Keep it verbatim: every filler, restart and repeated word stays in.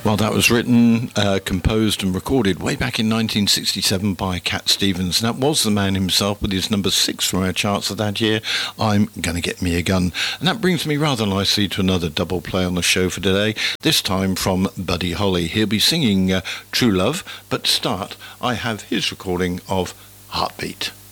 Well, that was written, uh, composed and recorded way back in nineteen sixty-seven by Cat Stevens. And that was the man himself with his number six from our charts of that year, I'm Gonna Get Me a Gun. And that brings me rather nicely to another double play on the show for today, this time from Buddy Holly. He'll be singing uh, True Love, but to start, I have his recording of Heartbeat.